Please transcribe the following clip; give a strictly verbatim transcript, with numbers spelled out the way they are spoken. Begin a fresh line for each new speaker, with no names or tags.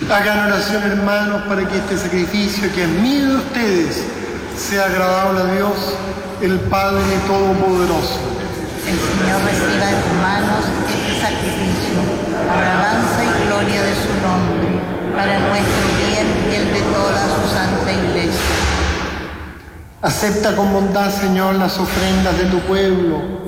Hagan oración, hermanos, para que este sacrificio que es mío de ustedes sea agradable a Dios, el Padre Todopoderoso.
El Señor reciba de tus manos este sacrificio, alabanza y gloria de su nombre, para nuestro bien y el de toda su santa Iglesia.
Acepta con bondad, Señor, las ofrendas de tu pueblo,